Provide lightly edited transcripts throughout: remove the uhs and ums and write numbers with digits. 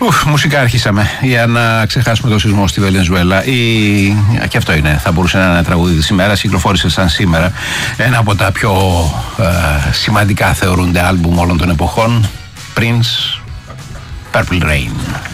Μουσικά αρχίσαμε για να ξεχάσουμε το σεισμό στη Βενεζουέλα. Και αυτό είναι, θα μπορούσε να είναι ένα τραγούδι της ημέρας. Κυκλοφόρησε σαν σήμερα ένα από τα πιο σημαντικά θεωρούνται άλμπουμ όλων των εποχών. Prince, Purple Rain.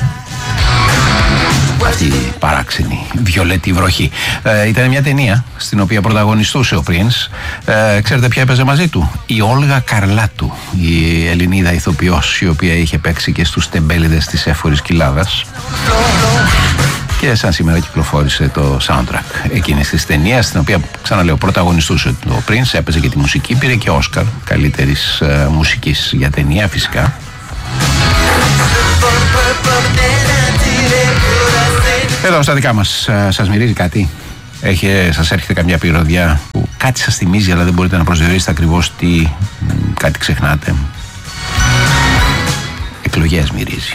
Αυτή η παράξενη βιολέτη βροχή. Ήταν μια ταινία στην οποία πρωταγωνιστούσε ο Prince. Ξέρετε ποια έπαιζε μαζί του? Η Όλγα Καρλάτου, η Ελληνίδα ηθοποιός, η οποία είχε παίξει και στους τεμπέληδες της Έφορης Κοιλάδας. Και σαν σήμερα κυκλοφόρησε το soundtrack εκείνης της ταινίας, στην οποία, ξαναλέω, πρωταγωνιστούσε ο Prince, έπαιζε και τη μουσική, πήρε και Όσκαρ καλύτερης μουσικής για ταινία φυσικά. Εδώ στα δικά μας, σας μυρίζει κάτι? Σας έρχεται καμιά πυροδιά που κάτι σας θυμίζει, αλλά δεν μπορείτε να προσδιορίσετε ακριβώς τι, κάτι ξεχνάτε? Εκλογές μυρίζει.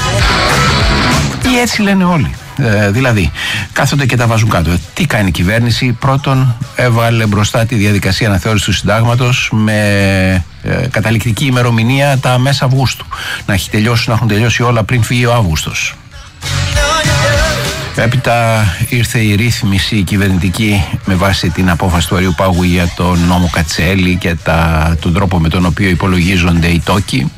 Ή έτσι λένε όλοι. Δηλαδή, κάθονται και τα βάζουν κάτω. Τι κάνει η κυβέρνηση? Πρώτον, έβαλε μπροστά τη διαδικασία αναθεώρησης του συντάγματος με καταληκτική ημερομηνία τα μέσα Αυγούστου. Να έχουν τελειώσει όλα πριν φύγει ο Αύγουστος. Έπειτα ήρθε η ρύθμιση κυβερνητική με βάση την απόφαση του Αριού Πάγου για τον νόμο Κατσέλη και τον τρόπο με τον οποίο υπολογίζονται οι τόκοι.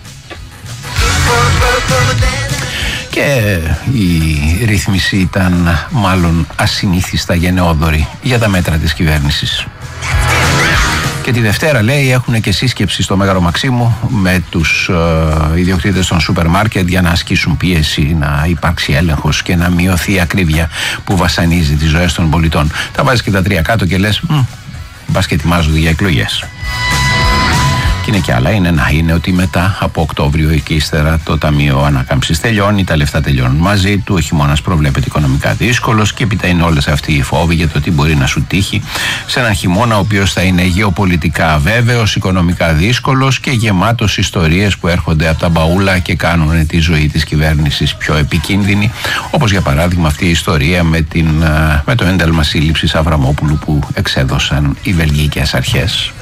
Και η ρύθμιση ήταν μάλλον ασυνήθιστα γενναιόδορη για τα μέτρα της κυβέρνησης. Και τη Δευτέρα, λέει, έχουν και σύσκεψη στο Μέγαρο Μαξίμου με τους ιδιοκτήτες των σούπερ μάρκετ για να ασκήσουν πίεση, να υπάρξει έλεγχος και να μειωθεί η ακρίβεια που βασανίζει τις ζωές των πολιτών. Τα βάζεις και τα τρία κάτω και λες, μπας και ετοιμάζονται για εκλογές. Και είναι και άλλα. Είναι ότι μετά από Οκτώβριο και ύστερα το Ταμείο Ανάκαμψης τελειώνει, τα λεφτά τελειώνουν μαζί του, ο χειμώνας προβλέπεται οικονομικά δύσκολος και έπειτα είναι όλες αυτοί οι φόβοι για το τι μπορεί να σου τύχει σε έναν χειμώνα ο οποίος θα είναι γεωπολιτικά αβέβαιος, οικονομικά δύσκολος και γεμάτος ιστορίες που έρχονται από τα μπαούλα και κάνουν τη ζωή της κυβέρνησης πιο επικίνδυνη, όπως για παράδειγμα αυτή η ιστορία με το ένταλμα σύλληψης Αβραμόπουλου που εξέδωσαν οι βελγικές αρχές.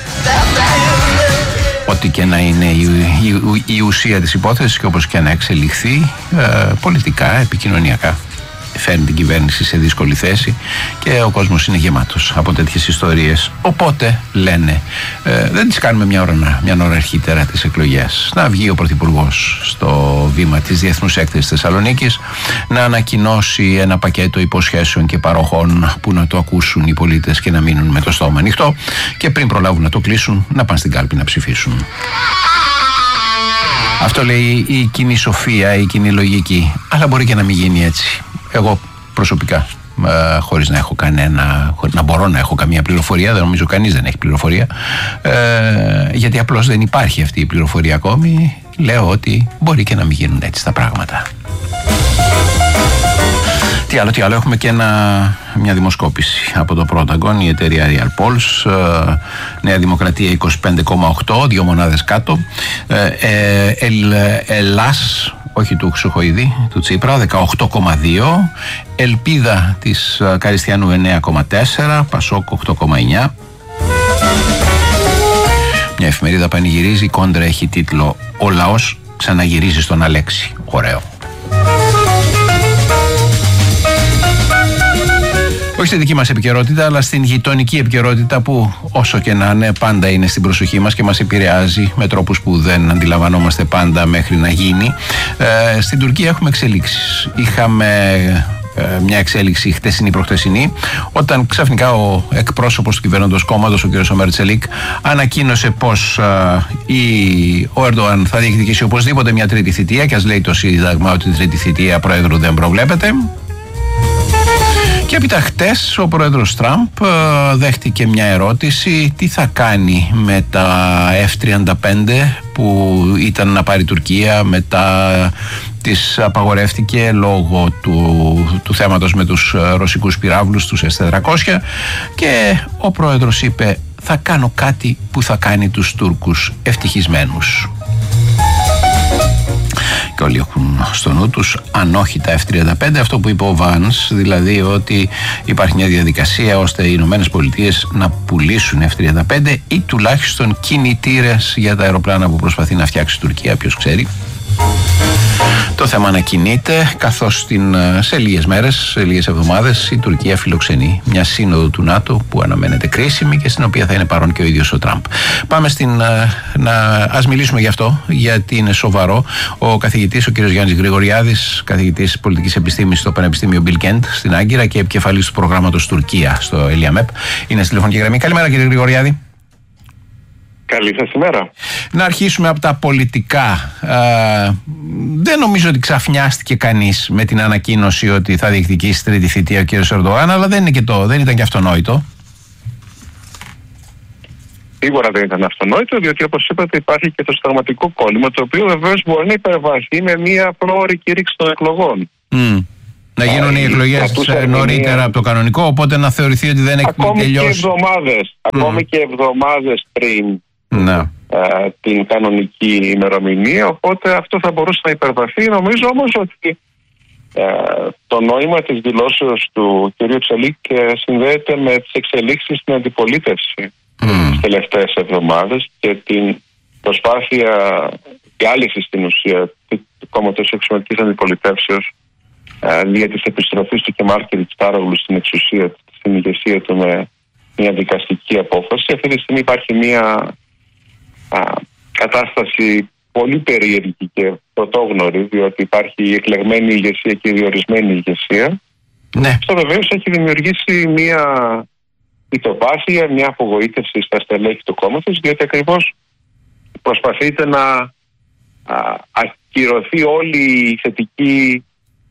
Ό,τι και να είναι η ουσία της υπόθεσης και όπως και να εξελιχθεί πολιτικά, επικοινωνιακά, φέρνει την κυβέρνηση σε δύσκολη θέση και ο κόσμος είναι γεμάτος από τέτοιες ιστορίες. Οπότε λένε, δεν τις κάνουμε μια ώρα αρχίτερα τις εκλογές. Να βγει ο Πρωθυπουργός στο βήμα της Διεθνούς Έκθεσης Θεσσαλονίκης, να ανακοινώσει ένα πακέτο υποσχέσεων και παροχών που να το ακούσουν οι πολίτες και να μείνουν με το στόμα ανοιχτό και πριν προλάβουν να το κλείσουν να πάνε στην κάλπη να ψηφίσουν. Αυτό λέει η κοινή σοφία, η κοινή λογική. Αλλά μπορεί και να μην γίνει έτσι. Εγώ προσωπικά, χωρίς να μπορώ να έχω καμία πληροφορία, δεν νομίζω κανείς δεν έχει πληροφορία, γιατί απλώς δεν υπάρχει αυτή η πληροφορία ακόμη, λέω ότι μπορεί και να μην γίνουν έτσι τα πράγματα. Τι άλλο, έχουμε και μια δημοσκόπηση από το Πρόταγκον, η εταιρεία Real Polls, Νέα Δημοκρατία 25,8, 2 μονάδες κάτω, Ελλάς, όχι του Χρυσοχοϊδή, του Τσίπρα, 18,2, Ελπίδα της Καριστιανού 9,4, Πασόκ 8,9. Μια εφημερίδα πανηγυρίζει, η Κόντρα έχει τίτλο «Ο λαός ξαναγυρίζει στον Αλέξη». Ωραίο. Όχι στη δική μας επικαιρότητα, αλλά στην γειτονική επικαιρότητα που όσο και να είναι πάντα είναι στην προσοχή μας και μας επηρεάζει με τρόπους που δεν αντιλαμβανόμαστε πάντα μέχρι να γίνει. Στην Τουρκία έχουμε εξελίξεις. Είχαμε μια εξέλιξη χτεσινή προχτεσινή, όταν ξαφνικά ο εκπρόσωπος του κυβερνώντος κόμματος, ο κ. Όμερ Τσελίκ, ανακοίνωσε πως ο Ερντοάν θα διεκδικήσει οπωσδήποτε μια τρίτη θητεία, και ας λέει το Σύνταγμα ότι η τρίτη θητεία πρόεδρου δεν προβλέπεται. Και έπειτα χτες ο πρόεδρος Τραμπ δέχτηκε μια ερώτηση, τι θα κάνει με τα F-35 που ήταν να πάρει η Τουρκία, μετά τις απαγορεύτηκε λόγω του θέματος με τους ρωσικούς πυράβλους, τους S-400, και ο πρόεδρος είπε, θα κάνω κάτι που θα κάνει τους Τούρκους ευτυχισμένους. Και όλοι έχουν στο νου τους, αν όχι τα F-35, αυτό που είπε ο Βάνς, δηλαδή ότι υπάρχει μια διαδικασία ώστε οι Ηνωμένες Πολιτείες να πουλήσουν F-35 ή τουλάχιστον κινητήρες για τα αεροπλάνα που προσπαθεί να φτιάξει η Τουρκία, ποιος ξέρει. Το θέμα ανακοινείται, καθώς σε λίγες μέρες, σε λίγες εβδομάδες, η Τουρκία φιλοξενεί μια σύνοδο του ΝΑΤΟ που αναμένεται κρίσιμη και στην οποία θα είναι παρόν και ο ίδιος ο Τραμπ. Πάμε ας μιλήσουμε γι' αυτό, γιατί είναι σοβαρό. Ο καθηγητής, ο κ. Γιάννης Γρηγοριάδης, καθηγητής πολιτικής επιστήμης στο Πανεπιστήμιο Bill Kent στην Άγκυρα και επικεφαλής του προγράμματος Τουρκία στο Eliamep, είναι στη τηλεφωνική γραμμή. Καλημέρα, κ. Γρηγοριάδη. Καλή σας ημέρα. Να αρχίσουμε από τα πολιτικά. Δεν νομίζω ότι ξαφνιάστηκε κανείς με την ανακοίνωση ότι θα διεκδικήσει τρίτη θητεία ο κ. Ερντογάν, αλλά δεν ήταν και αυτονόητο. Σίγουρα δεν ήταν αυτονόητο, διότι όπως είπατε υπάρχει και το συνταγματικό κόλλημα, το οποίο βεβαίως μπορεί να υπερβαθεί με μια πρόωρη κήρυξη των εκλογών. Να γίνουν οι εκλογές νωρίτερα από το κανονικό, οπότε να θεωρηθεί ότι δεν έχει τελειώσει. Ακόμη και εβδομάδες πριν την κανονική ημερομηνία, οπότε αυτό θα μπορούσε να υπερβαθεί. Νομίζω όμως ότι το νόημα της δηλώσεως του κ. Τσελίκ συνδέεται με τις εξελίξεις στην αντιπολίτευση τις τελευταίες εβδομάδες και την προσπάθεια διάλυσης στην ουσία του κόμματος εξωματικής αντιπολιτεύσεως δια της επιστροφής του Κεμάλ Κιλιτσντάρογλου στην εξουσία, στην ηγεσία του με μια δικαστική απόφαση. Αυτή τη στιγμή υπάρχει μια κατάσταση πολύ περίεργη και πρωτόγνωρη, διότι υπάρχει η εκλεγμένη ηγεσία και η διορισμένη ηγεσία. Ναι. Αυτό βεβαίως έχει δημιουργήσει μια ητοπάθεια, μια απογοήτευση στα στελέχη του κόμματος, διότι ακριβώς προσπαθείται να ακυρωθεί όλη η θετική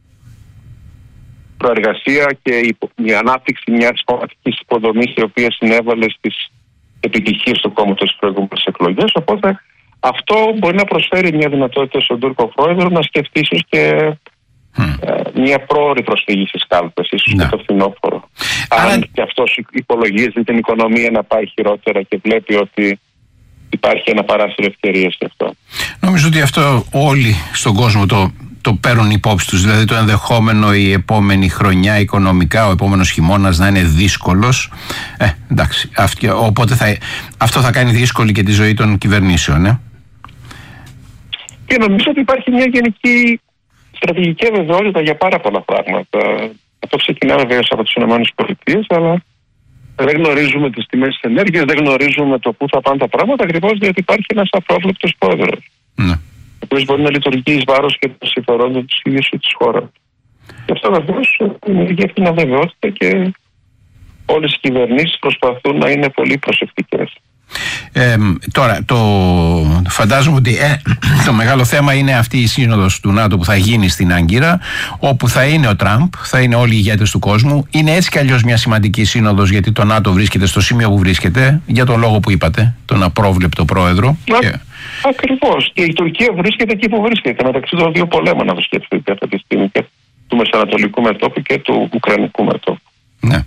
προεργασία και η ανάπτυξη μιας κομματικής υποδομής η οποία συνέβαλε στις επιτυχίες του κόμματος στις προηγούμενες εκλογές. Οπότε αυτό μπορεί να προσφέρει μια δυνατότητα στον Τούρκο πρόεδρο να σκεφτεί ίσως και μια πρόωρη προσφυγή στις κάλπες, ίσως και το φθινόπωρο. Αν και αυτός υπολογίζει την οικονομία να πάει χειρότερα και βλέπει ότι υπάρχει ένα παράθυρο ευκαιρίας γι' αυτό. Νομίζω ότι αυτό όλοι στον κόσμο το παίρνουν υπόψη τους, δηλαδή το ενδεχόμενο η επόμενη χρονιά οικονομικά, ο επόμενος χειμώνας να είναι δύσκολος. Εντάξει, οπότε αυτό θα κάνει δύσκολη και τη ζωή των κυβερνήσεων. Και νομίζω ότι υπάρχει μια γενική στρατηγική αβεβαιότητα για πάρα πολλά πράγματα. Αυτό ξεκινά βέβαια από τις ΗΠΑ, αλλά δεν γνωρίζουμε τις τιμές της ενέργειας, δεν γνωρίζουμε το πού θα πάνε τα πράγματα, ακριβώς διότι υπάρχει ένας απρόβλεπτος πρόεδρος. Ναι. Ο οποίος μπορεί να λειτουργεί εις βάρος και των συμφερόντων της ίδιας της χώρας. Και αυτό βεβαίως δημιουργεί αυτήν την αβεβαιότητα και όλες οι κυβερνήσεις προσπαθούν να είναι πολύ προσεκτικές. Τώρα, φαντάζομαι ότι το μεγάλο θέμα είναι αυτή η σύνοδος του ΝΑΤΟ που θα γίνει στην Άγκυρα, όπου θα είναι ο Τραμπ, θα είναι όλοι οι ηγέτες του κόσμου. Είναι έτσι κι αλλιώς μια σημαντική σύνοδος, γιατί το ΝΑΤΟ βρίσκεται στο σημείο που βρίσκεται, για τον λόγο που είπατε, τον απρόβλεπτο πρόεδρο. Ακριβώς. Και η Τουρκία βρίσκεται εκεί που βρίσκεται, μεταξύ των δύο πολέμων, να το σκεφτείτε αυτή τη στιγμή, και του Μεσανατολικού μετώπου και του Ουκρανικού μετώπου. Ναι.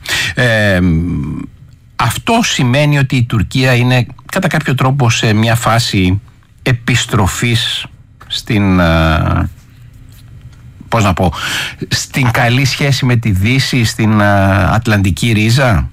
Αυτό σημαίνει ότι η Τουρκία είναι κατά κάποιο τρόπο σε μια φάση επιστροφής στην καλή σχέση με τη Δύση, στην Ατλαντική ρίζα.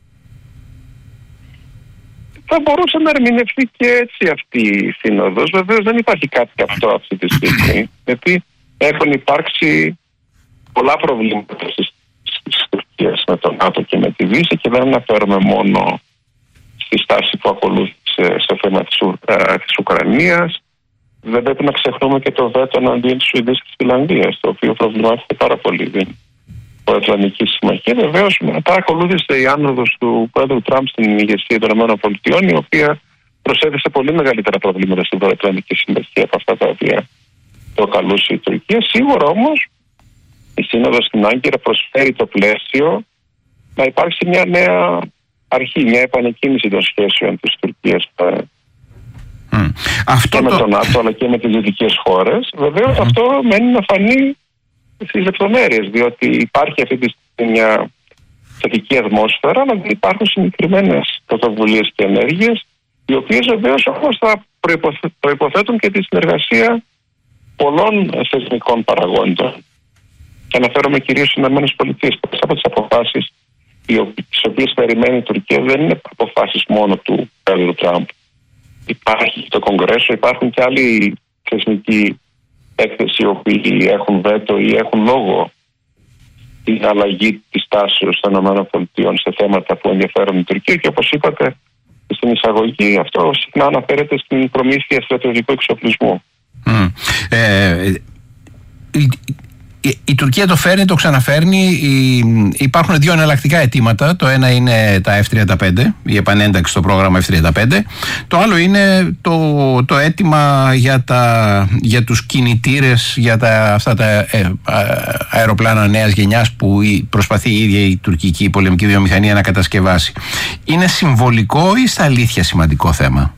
Θα μπορούσε να ερμηνευτεί και έτσι αυτή η σύνοδος. Βεβαίως δεν υπάρχει κάτι αυτό αυτή τη στιγμή, γιατί έχουν υπάρξει πολλά προβλήματα στις Τουρκίας με τον ΝΑΤΟ και με τη Δύση και δεν αναφέρομαι μόνο στη στάση που ακολούθησε στο θέμα της Ουκρανίας. Δεν πρέπει να ξεχνούμε και το βέτο εναντίον της Σουηδίας και της Φινλανδίας, το οποίο προβλημάτισε πάρα πολύ την Προατλαντική Συμμαχία. Βεβαίως μετά ακολούθησε η άνοδος του πρόεδρου Τραμπ στην ηγεσία των ΗΠΑ, η οποία προσέθεσε πολύ μεγαλύτερα προβλήματα στην Προατλαντική Συμμαχία από αυτά τα οποία προκαλούσε η Τουρκία. Σίγουρα όμως η σύνοδος στην Άγκυρα προσφέρει το πλαίσιο να υπάρξει μια νέα αρχή, μια επανεκκίνηση των σχέσεων της Τουρκίας και με τον ΝΑΤΟ αλλά και με τις δυτικές χώρες. Βεβαίως αυτό μένει να φανεί στις λεπτομέρειες, διότι υπάρχει αυτή τη στιγμή μια θετική ατμόσφαιρα, αλλά δεν υπάρχουν συγκεκριμένες πρωτοβουλίες και ενέργειες, οι οποίες βεβαίως όμως θα προϋποθέτουν και τη συνεργασία πολλών θεσμικών παραγόντων. Και αναφέρομαι κυρίως στις ΗΠΑ. Πολλές από τις αποφάσεις τις οποίες περιμένει η Τουρκία δεν είναι αποφάσεις μόνο του πρόεδρου Τραμπ. Υπάρχει το Κογκρέσο, υπάρχουν και άλλοι θεσμικοί έκθεση οι οποίοι έχουν βέτο ή έχουν λόγο την αλλαγή της τάσης των ΗΠΑ σε θέματα που ενδιαφέρουν την Τουρκία, και όπως είπατε στην εισαγωγή, αυτό συχνά αναφέρεται στην προμήθεια στρατιωτικού εξοπλισμού. Η Τουρκία το φέρνει, το ξαναφέρνει. Υπάρχουν δύο εναλλακτικά αιτήματα. Το ένα είναι τα F-35, η επανένταξη στο πρόγραμμα F-35. Το άλλο είναι το αίτημα για τους κινητήρες, για αυτά τα αεροπλάνα νέας γενιάς που προσπαθεί η ίδια η τουρκική πολεμική βιομηχανία να κατασκευάσει. Είναι συμβολικό ή στα αλήθεια σημαντικό θέμα?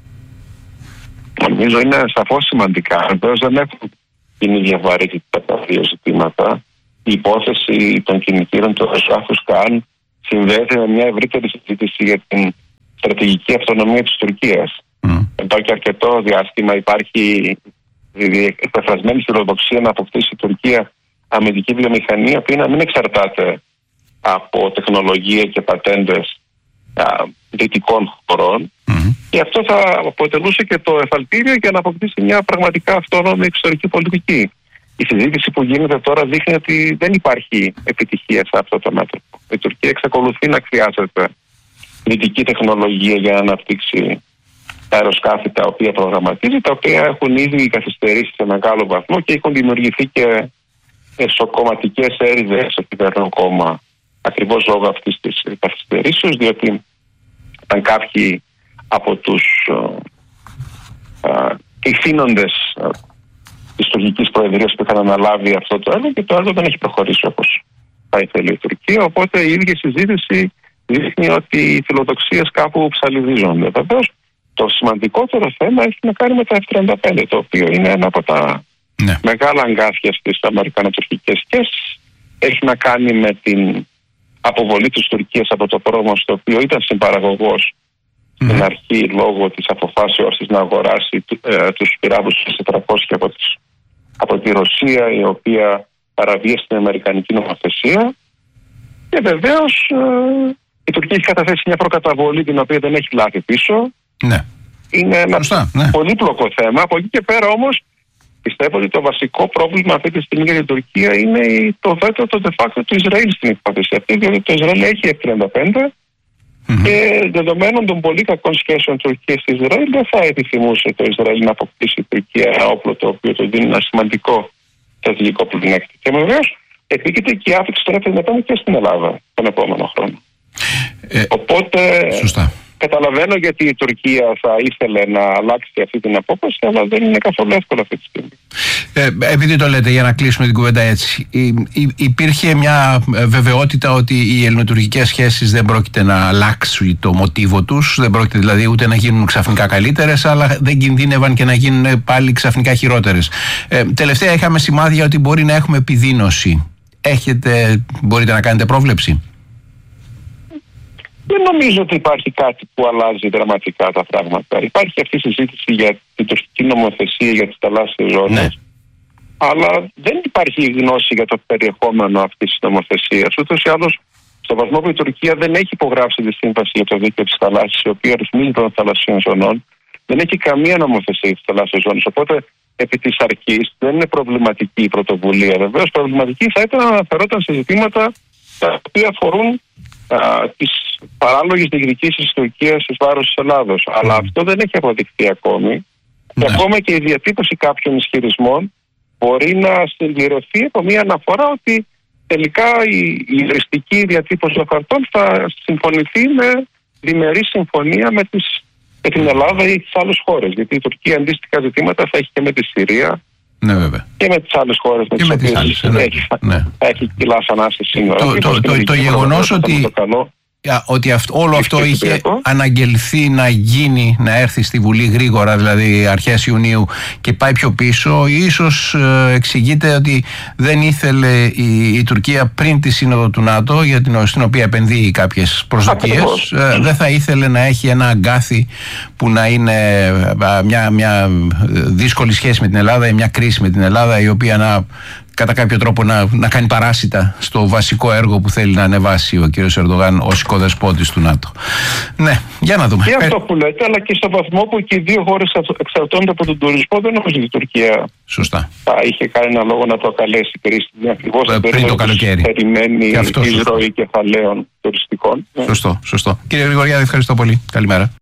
Νομίζω είναι σαφώς σημαντικά. Βεβαίως δεν έχουν την ίδια βαρύτητα τα δύο ζητήματα. Η υπόθεση των κινητήρων του αεροσκάφους Καν συνδέεται με μια ευρύτερη συζήτηση για την στρατηγική αυτονομία της Τουρκίας. Εδώ και αρκετό διάστημα υπάρχει εκπεφρασμένη φιλοδοξία να αποκτήσει η Τουρκία αμυντική βιομηχανία που να μην εξαρτάται από τεχνολογία και πατέντες δυτικών χωρών. Και αυτό θα αποτελούσε και το εφαλτήριο για να αποκτήσει μια πραγματικά αυτόνομη εξωτερική πολιτική. Η συζήτηση που γίνεται τώρα δείχνει ότι δεν υπάρχει επιτυχία σε αυτό το μέτωπο. Η Τουρκία εξακολουθεί να χρειάζεται δυτική τεχνολογία για να αναπτύξει τα αεροσκάφη τα οποία προγραμματίζει, τα οποία έχουν ήδη καθυστερήσει σε μεγάλο βαθμό και έχουν δημιουργηθεί και εσωκομματικές έρηδες στο κυβερνό κόμμα, ακριβώς λόγω αυτής της καθυστερήσεως, διότι ήταν κάποιοι από τους ηθήνοντες της τουρκικής προεδρίας που είχαν αναλάβει αυτό το έργο, και το έργο δεν έχει προχωρήσει όπως θα ήθελε η Τουρκία. Οπότε η ίδια συζήτηση δείχνει ότι οι φιλοδοξίες κάπου ψαλιδίζονται. Βεβαίως το σημαντικότερο θέμα έχει να κάνει με τα F-35, το οποίο είναι ένα από τα μεγάλα αγκάθια στις αμερικανοτουρκικές σχέσεις. Έχει να κάνει με την αποβολή της Τουρκίας από το πρόγραμμα στο οποίο ήταν συμπαραγωγός στην αρχή λόγω της αποφάσεως της να αγοράσει τους πυράβλους S-400 από τη Ρωσία, η οποία παραβίασε την αμερικανική νομοθεσία. Και βεβαίως η Τουρκία έχει καταθέσει μια προκαταβολή την οποία δεν έχει λάβει πίσω. Είναι ένα πολύπλοκο θέμα. Από εκεί και πέρα όμως πιστεύω ότι το βασικό πρόβλημα αυτή τη στιγμή για την Τουρκία είναι το βέτο το de facto του Ισραήλ στην υπόθεση αυτή, διότι το Ισραήλ έχει F-35 και δεδομένων των πολύ κακών σχέσεων Τουρκίας και Ισραήλ δεν θα επιθυμούσε το Ισραήλ να αποκτήσει η Τουρκία ένα όπλο το οποίο του δίνει ένα σημαντικό στρατηγικό πλεονέκτημα. Και βεβαίως επίκειται και η άφηξη των F-35 και στην Ελλάδα τον επόμενο χρόνο. Οπότε καταλαβαίνω γιατί η Τουρκία θα ήθελε να αλλάξει αυτή την απόφαση, αλλά δεν είναι καθόλου εύκολο αυτή τη στιγμή. Επειδή το λέτε, για να κλείσουμε την κουβέντα έτσι, υπήρχε μια βεβαιότητα ότι οι ελληνοτουρκικές σχέσεις δεν πρόκειται να αλλάξει το μοτίβο τους, δεν πρόκειται δηλαδή ούτε να γίνουν ξαφνικά καλύτερες, αλλά δεν κινδύνευαν και να γίνουν πάλι ξαφνικά χειρότερες. Τελευταία είχαμε σημάδια ότι μπορεί να έχουμε επιδείνωση. Μπορείτε να κάνετε πρόβλεψη? Δεν νομίζω ότι υπάρχει κάτι που αλλάζει δραματικά τα πράγματα. Υπάρχει αυτή η συζήτηση για την τουρκική νομοθεσία για τις θαλάσσιες ζώνες. Αλλά δεν υπάρχει γνώση για το περιεχόμενο αυτής της νομοθεσίας. Ούτως ή άλλως, στο βαθμό που η Τουρκία δεν έχει υπογράψει τη σύμβαση για το δίκαιο της θαλάσσης, η οποία ρυθμίζει των θαλασσίων ζωνών, δεν έχει καμία νομοθεσία για τις θαλάσσιες ζώνες. Οπότε, επί της αρχής, δεν είναι προβληματική η πρωτοβουλία. Βεβαίως, προβληματική θα ήταν να αναφερόταν σε ζητήματα τα οποία αφορούν τις παράλογες διεκδικήσεις της Τουρκίας εις βάρος της Ελλάδος. Αλλά αυτό δεν έχει αποδειχθεί ακόμη. Και ακόμα και η διατύπωση κάποιων ισχυρισμών μπορεί να συμπληρωθεί από μια αναφορά ότι τελικά η οριστική διατύπωση των χαρτών θα συμφωνηθεί με διμερή συμφωνία με την Ελλάδα ή τις άλλες χώρες. Γιατί η Τουρκία αντίστοιχα ζητήματα θα έχει και με τη Συρία. Ναι, βέβαια. Και με τις άλλες χώρες με τις οποίες θα έχει κιλά σαν άσες σύνορα. Το γεγονός ότι όλο αυτό είχε αναγγελθεί να γίνει, να έρθει στη Βουλή γρήγορα, δηλαδή αρχές Ιουνίου, και πάει πιο πίσω, ίσως εξηγείται ότι δεν ήθελε η Τουρκία πριν τη σύνοδο του ΝΑΤΟ, στην οποία επενδύει κάποιες προσδοκίες, δεν θα ήθελε να έχει ένα αγκάθι που να είναι μια δύσκολη σχέση με την Ελλάδα ή μια κρίση με την Ελλάδα, η οποία να κατά κάποιο τρόπο να κάνει παράσιτα στο βασικό έργο που θέλει να ανεβάσει ο κύριος Ερντογάν ως οικοδεσπότης του ΝΑΤΟ. Ναι, για να δούμε. Και αυτό που λέτε, αλλά και στο βαθμό που και οι δύο χώρες εξαρτώνται από τον τουρισμό, δεν νομίζω ότι η Τουρκία σωστά. θα είχε κανένα λόγο να το καλέσει κρίσιμη ακριβώς πριν το καλοκαίρι. Περιμένει εισρωή κεφαλαίων τουριστικών. Σωστό. Κύριε Γρηγοριάδη, ευχαριστώ πολύ. Καλημέρα.